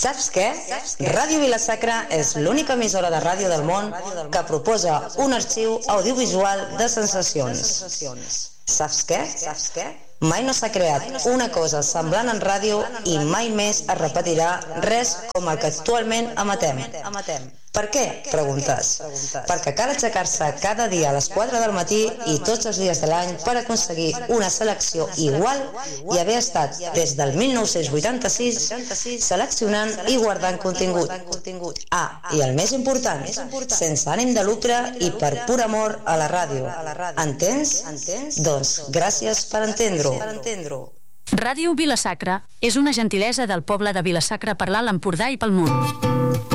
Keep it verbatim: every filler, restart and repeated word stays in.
Saps què? Ràdio Vila-sacra és l'única emissora de ràdio del món que proposa un arxiu audiovisual de sensacions. Saps què? Mai no s'ha creat una cosa semblant en ràdio i mai més es repetirà res com el que actualment emetem. Per què? Preguntes. Perquè cal aixecar-se cada dia a les quatre del matí i tots els dies de l'any per aconseguir una selecció igual i haver estat des del mil nou-cents vuitanta-sis seleccionant i guardant contingut. Ah, i el més important, sense ànim de lucre i per pur amor a la ràdio. Entens? Doncs gràcies per entendre-ho. Ràdio Vila-sacra és una gentilesa del poble de Vila-sacra per l'Alt Empordà i pel món.